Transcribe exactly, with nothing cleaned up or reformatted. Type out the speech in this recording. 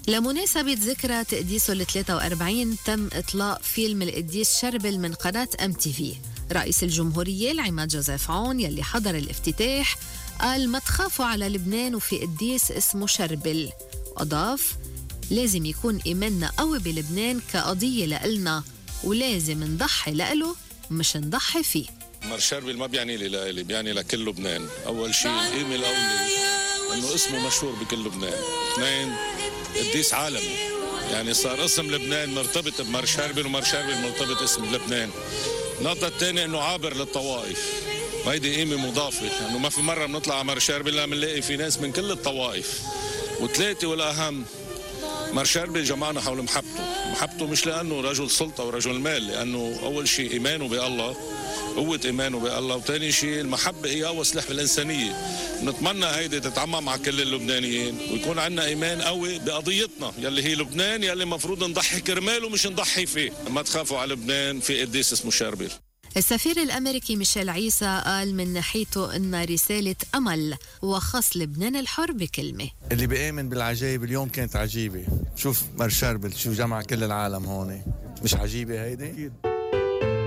لمناسبة ذكرى تقديسه ال ثلاثة وأربعين تم إطلاق فيلم القديس شربل من قناة أم تي في. رئيس الجمهورية العماد جوزيف عون يلي حضر الافتتاح قال ما تخافوا على لبنان وفي قديس اسمه شربل. أضاف لازم يكون إيماننا قوي بلبنان كقضية لإلنا ولازم نضحي لإله مش نضحي فيه. مر شربل ما بيعني لي لإلي، بيعني لكل لبنان. أول شيء القيمة الأولى إنه اسمه مشهور بكل لبنان. اثنين قديس عالمي، يعني صار اسم لبنان مرتبط بمر شربل ومر شربل مرتبط اسم لبنان. النقطة الثانية إنه عابر للطوائف، وهيدي قيمة مضافة، لأنه يعني ما في مرة بنطلع على مر شربل لا بنلاقي في ناس من كل الطوائف. وثلاثة والأهم مر شربل جمعنا حول محبته. محبته مش لأنه رجل سلطة ورجل مال، لأنه أول شيء إيمانه بالله، قوة إيمانه بالله، وثاني شيء المحبة هي أول سلاح بالإنسانية. نتمنى هيدي تتعمم مع كل اللبنانيين ويكون عندنا إيمان قوي بقضيتنا يلي هي لبنان، يلي مفروض نضحي كرماله مش نضحي فيه. ما تخافوا على لبنان، في قديس اسمه شربل. السفير الأمريكي ميشيل عيسى قال من ناحيته إن رسالة أمل وخص لبنان الحر بكلمة. اللي بيآمن بالعجائب اليوم كانت عجيبة. شوف مر شربل شو جمع كل العالم هون، مش عجيبة هيدي؟